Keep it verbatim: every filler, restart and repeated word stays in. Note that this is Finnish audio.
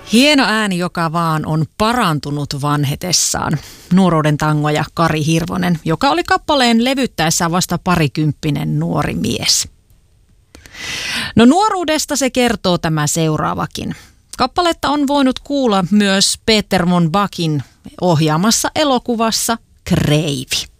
Hieno ääni, joka vaan on parantunut vanhetessaan. Nuoruuden tangoja Kari Hirvonen, joka oli kappaleen levyttäessään vasta parikymppinen nuori mies. No nuoruudesta se kertoo tämä seuraavakin. Kappaletta on voinut kuulla myös Peter von Bachin ohjaamassa elokuvassa Kreivi.